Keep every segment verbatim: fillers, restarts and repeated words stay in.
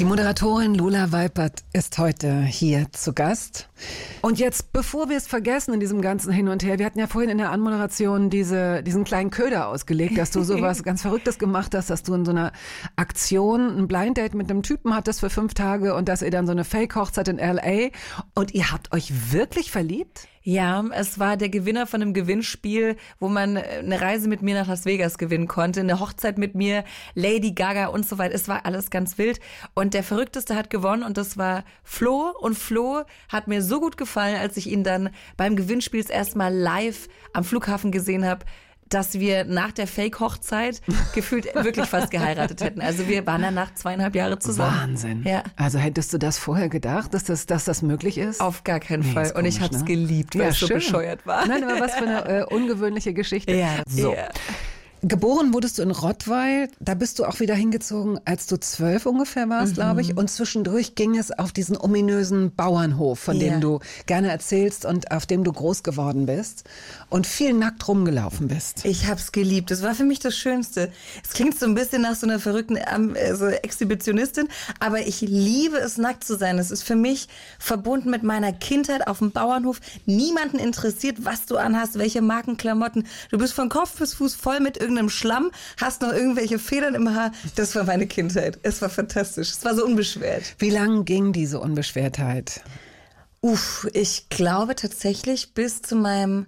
Die Moderatorin Lola Weipert ist heute hier zu Gast. Und jetzt, bevor wir es vergessen in diesem ganzen Hin und Her, wir hatten ja vorhin in der Anmoderation diese, diesen kleinen Köder ausgelegt, dass du sowas ganz Verrücktes gemacht hast, dass du in so einer Aktion ein Blind Date mit einem Typen hattest für fünf Tage und dass ihr dann so eine Fake-Hochzeit in L A und ihr habt euch wirklich verliebt? Ja, es war der Gewinner von einem Gewinnspiel, wo man eine Reise mit mir nach Las Vegas gewinnen konnte, eine Hochzeit mit mir, Lady Gaga und so weiter. Es war alles ganz wild. Und der Verrückteste hat gewonnen und das war Flo. Und Flo hat mir so gut gefallen, als ich ihn dann beim Gewinnspiel das erste Mal live am Flughafen gesehen habe, dass wir nach der Fake-Hochzeit gefühlt wirklich fast geheiratet hätten. Also wir waren danach zweieinhalb Jahre zusammen. Wahnsinn. Ja. Also hättest du das vorher gedacht, dass das, dass das möglich ist? Auf gar keinen Nee, Fall. ist Und ich komisch, habe es ne? geliebt, weil Ja, es so schön. bescheuert war. Nein, aber was für eine äh, ungewöhnliche Geschichte. Ja. So. Ja. Geboren wurdest du in Rottweil, da bist du auch wieder hingezogen, als du zwölf ungefähr warst, mhm. glaube ich. Und zwischendurch ging es auf diesen ominösen Bauernhof, von Ja. dem du gerne erzählst und auf dem du groß geworden bist und viel nackt rumgelaufen bist. Ich hab's geliebt. Das war für mich das Schönste. Es klingt so ein bisschen nach so einer verrückten ähm, also Exhibitionistin, aber ich liebe es, nackt zu sein. Es ist für mich verbunden mit meiner Kindheit auf dem Bauernhof. Niemanden interessiert, was du anhast, welche Markenklamotten. Du bist von Kopf bis Fuß voll mit irgendeinem Schlamm, hast noch irgendwelche Federn im Haar. Das war meine Kindheit. Es war fantastisch. Es war so unbeschwert. Wie lang ging diese Unbeschwertheit? Uff, ich glaube tatsächlich bis zu meinem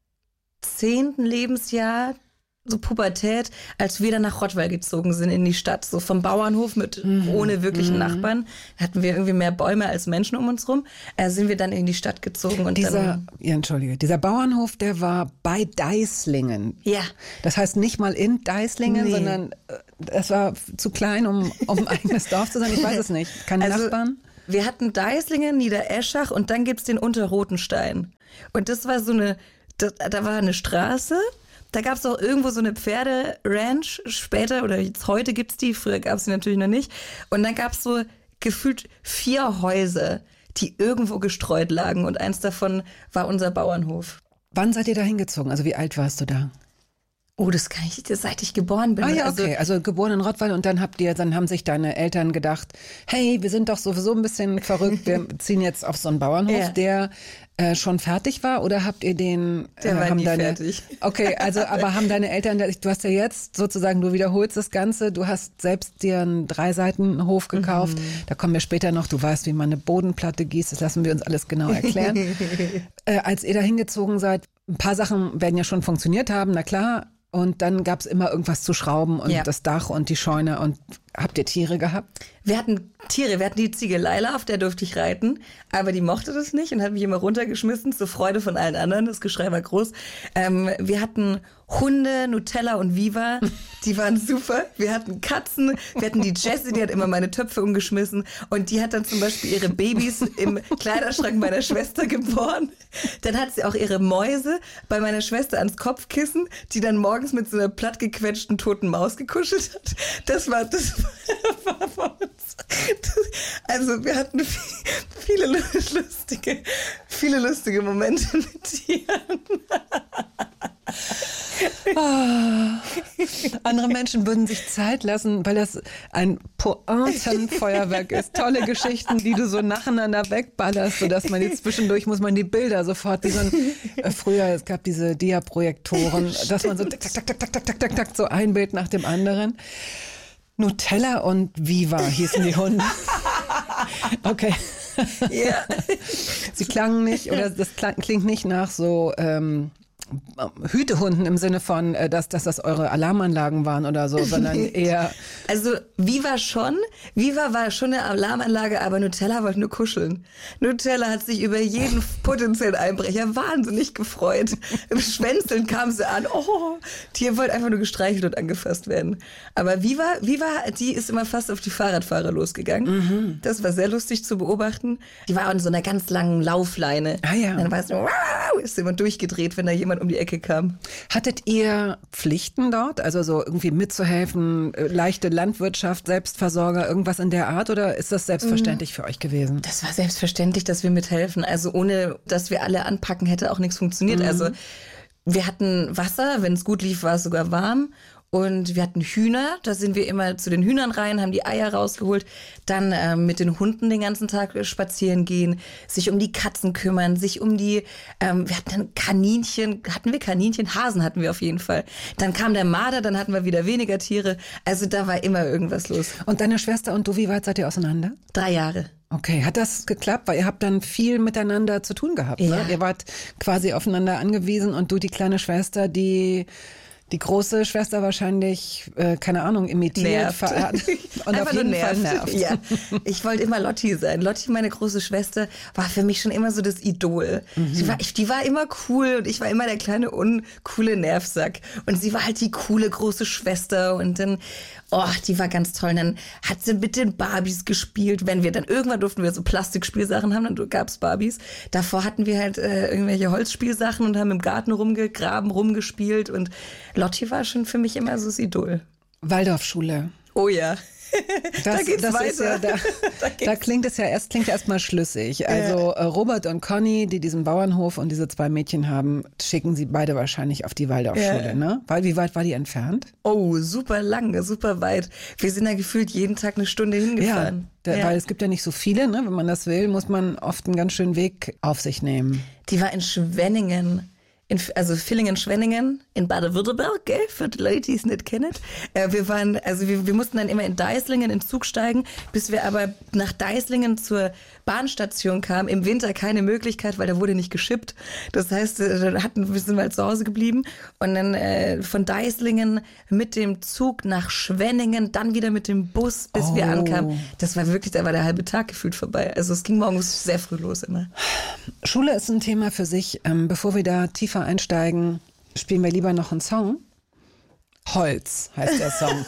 zehnten Lebensjahr, so Pubertät, als wir dann nach Rottweil gezogen sind in die Stadt, so vom Bauernhof mit mhm. ohne wirklichen mhm. Nachbarn, hatten wir irgendwie mehr Bäume als Menschen um uns rum, äh, sind wir dann in die Stadt gezogen. Und dieser, dann, ja, entschuldige, dieser Bauernhof, der war bei Deislingen. Ja. Das heißt nicht mal in Deislingen, Nee. sondern es war zu klein, um, um ein eigenes Dorf zu sein. Ich weiß es nicht. Keine Also, Nachbarn? Wir hatten Deislingen, Niedereschach und dann gibt's den Unterrotenstein. Und das war so eine, da, da war eine Straße. Da gab es auch irgendwo so eine Pferderanch später, oder jetzt heute gibt's die, früher gab es die natürlich noch nicht. Und dann gab es so gefühlt vier Häuser, die irgendwo gestreut lagen. Und eins davon war unser Bauernhof. Wann seid ihr da hingezogen? Also wie alt warst du da? Oh, das kann ich dir, seit ich geboren bin. Ah ja, Also, okay. Also geboren in Rottweil und dann habt ihr, dann haben sich deine Eltern gedacht, hey, wir sind doch sowieso ein bisschen verrückt, wir ziehen jetzt auf so einen Bauernhof, Ja. der äh, schon fertig war, oder habt ihr den? Der war haben nie deine, fertig. Okay, also aber haben deine Eltern, du hast ja jetzt sozusagen, du wiederholst das Ganze, du hast selbst dir einen Dreiseitenhof gekauft, Mhm. da kommen wir später noch, du weißt, wie man eine Bodenplatte gießt, das lassen wir uns alles genau erklären. äh, als ihr da hingezogen seid, ein paar Sachen werden ja schon funktioniert haben, na klar. Und dann gab es immer irgendwas zu schrauben und Ja. das Dach und die Scheune. Und habt ihr Tiere gehabt? Wir hatten Tiere, wir hatten die Ziege Laila, auf der durfte ich reiten, aber die mochte das nicht und hat mich immer runtergeschmissen, zur Freude von allen anderen, das Geschrei war groß. Ähm, wir hatten Hunde, Nutella und Viva, die waren super. Wir hatten Katzen, wir hatten die Jessie, die hat immer meine Töpfe umgeschmissen und die hat dann zum Beispiel ihre Babys im Kleiderschrank meiner Schwester geboren. Dann hat sie auch ihre Mäuse bei meiner Schwester ans Kopfkissen, die dann morgens mit so einer plattgequetschten toten Maus gekuschelt hat. Das war, das war bei uns. Das, also wir hatten viele lustige, viele lustige Momente mit Tieren. Oh. Andere Menschen würden sich Zeit lassen, weil das ein Pointenfeuerwerk ist. Tolle Geschichten, die du so nacheinander wegballerst, sodass man jetzt zwischendurch muss man die Bilder sofort, wie so ein, äh, früher, es gab diese Dia-Projektoren, dass man so tak, tak, tak, tak, tak, tak, tak, tak, so ein Bild nach dem anderen. Nutella und Viva hießen die Hunde. Okay. Ja. Sie klangen nicht, oder das klang, klingt nicht nach so ähm, Hütehunden im Sinne von, äh, dass, dass das eure Alarmanlagen waren oder so, sondern eher... Also Viva schon, Viva war schon eine Alarmanlage, aber Nutella wollte nur kuscheln. Nutella hat sich über jeden potenziellen Einbrecher wahnsinnig gefreut. Im Schwänzeln kam sie an, oh, die wollte einfach nur gestreichelt und angefasst werden. Aber Viva, Viva, die ist immer fast auf die Fahrradfahrer losgegangen. Mhm. Das war sehr lustig zu beobachten. Die war in so einer ganz langen Laufleine. Ah ja. Dann war es nur, wow, ist immer durchgedreht, wenn da jemand um die Ecke kam. Hattet ihr Pflichten dort? Also so irgendwie mitzuhelfen, äh, leichte Landwirtschaft, Selbstversorger, irgendwas in der Art? Oder ist das selbstverständlich mhm. für euch gewesen? Das war selbstverständlich, dass wir mithelfen. Also ohne, dass wir alle anpacken, hätte auch nichts funktioniert. Mhm. Also wir hatten Wasser, wenn es gut lief, war es sogar warm. Und wir hatten Hühner, da sind wir immer zu den Hühnern rein, haben die Eier rausgeholt, dann äh, mit den Hunden den ganzen Tag spazieren gehen, sich um die Katzen kümmern, sich um die, ähm, wir hatten dann Kaninchen, hatten wir Kaninchen? Hasen hatten wir auf jeden Fall. Dann kam der Marder, dann hatten wir wieder weniger Tiere, also da war immer irgendwas los. Und deine Schwester und du, wie weit seid ihr auseinander? Drei Jahre. Okay, hat das geklappt? Weil ihr habt dann viel miteinander zu tun gehabt, ja. ne? Ihr wart quasi aufeinander angewiesen und du die kleine Schwester, die die große Schwester wahrscheinlich, äh, keine Ahnung, imitiert, nervt. verehrt und Einfach auf jeden nur Fall nervt. nervt. Ja. Ich wollte immer Lotti sein. Lotti, meine große Schwester, war für mich schon immer so das Idol. Mhm. Die, war, die war immer cool und ich war immer der kleine uncoole Nervsack. Und sie war halt die coole große Schwester und dann, oh, die war ganz toll. Und dann hat sie mit den Barbies gespielt. Wenn wir dann irgendwann durften wir so Plastikspielsachen haben, dann gab's Barbies. Davor hatten wir halt äh, irgendwelche Holzspielsachen und haben im Garten rumgegraben, rumgespielt und Lotti war schon für mich immer so das Idol. Waldorfschule. Oh ja. Das, da geht's das weiter. Ist ja, da, da, da klingt es ja erst, klingt erstmal schlüssig. Also äh, Robert und Conny, die diesen Bauernhof und diese zwei Mädchen haben, schicken sie beide wahrscheinlich auf die Waldorfschule, ja. ne? Weil, wie weit war die entfernt? Oh, super lang, super weit. Wir sind da gefühlt jeden Tag eine Stunde hingefahren. Ja, da, ja. Weil es gibt ja nicht so viele, ne? Wenn man das will, muss man oft einen ganz schönen Weg auf sich nehmen. Die war in Schwenningen. In, also Villingen-Schwenningen in Baden-Württemberg, gell, für die Leute, die es nicht kennen. Äh, wir waren, also wir, wir mussten dann immer in Deislingen in den Zug steigen, bis wir aber nach Deislingen zur Bahnstation kamen. Im Winter keine Möglichkeit, weil da wurde nicht geschippt. Das heißt, dann hatten, wir sind halt zu Hause geblieben und dann äh, von Deislingen mit dem Zug nach Schwenningen, dann wieder mit dem Bus, bis oh. wir ankamen. Das war wirklich, da war der halbe Tag gefühlt vorbei. Also es ging morgens sehr früh los immer. Schule ist ein Thema für sich. Ähm, bevor wir da tiefer einsteigen, spielen wir lieber noch einen Song. Holz heißt der Song.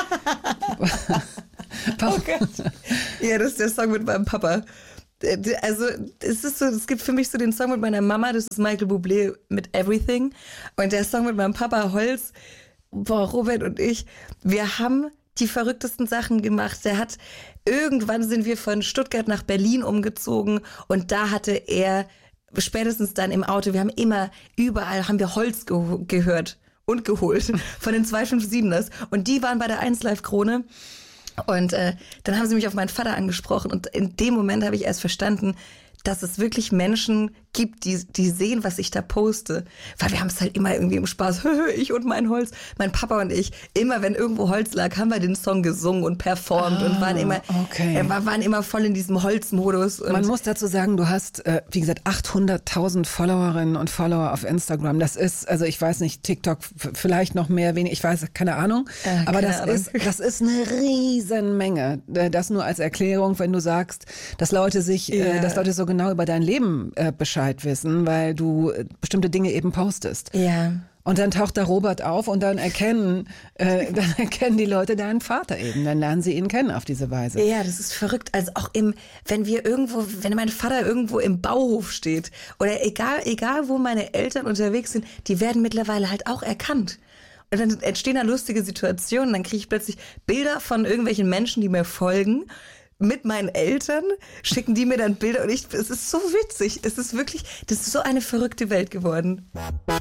Oh Gott. Ja, das ist der Song mit meinem Papa. Also es ist so, es gibt für mich so den Song mit meiner Mama, das ist Michael Bublé mit Everything. Und der Song mit meinem Papa Holz, boah, Robert und ich, wir haben die verrücktesten Sachen gemacht. Der hat, irgendwann sind wir von Stuttgart nach Berlin umgezogen und da hatte er spätestens dann im Auto, wir haben immer, überall haben wir Holz ge- gehört und geholt von den zwei fünf siebeners und die waren bei der eins Live Krone und äh, dann haben sie mich auf meinen Vater angesprochen und in dem Moment habe ich erst verstanden, dass es wirklich Menschen gibt, die, die sehen, was ich da poste. Weil wir haben es halt immer irgendwie im Spaß, ich und mein Holz, mein Papa und ich, immer wenn irgendwo Holz lag, haben wir den Song gesungen und performt ah, und waren immer, okay. äh, waren immer voll in diesem Holzmodus. Und man muss dazu sagen, du hast, äh, wie gesagt, achthunderttausend Followerinnen und Follower auf Instagram. Das ist, also ich weiß nicht, TikTok f- vielleicht noch mehr, wenig, ich weiß, keine Ahnung. Äh, aber keine das Ahnung. ist, das ist eine Riesenmenge. Das nur als Erklärung, wenn du sagst, dass Leute sich, yeah. äh, dass Leute so genau über dein Leben äh, Bescheid wissen, weil du äh, bestimmte Dinge eben postest. Ja. Und dann taucht da Robert auf und dann erkennen, äh, dann erkennen die Leute deinen Vater eben. Dann lernen sie ihn kennen auf diese Weise. Ja, das ist verrückt. Also auch im, wenn wir irgendwo, wenn mein Vater irgendwo im Bauhof steht oder egal, egal wo meine Eltern unterwegs sind, die werden mittlerweile halt auch erkannt. Und dann entstehen da lustige Situationen. Dann kriege ich plötzlich Bilder von irgendwelchen Menschen, die mir folgen. Mit meinen Eltern schicken die mir dann Bilder und ich, es ist so witzig. Es ist wirklich, das ist so eine verrückte Welt geworden.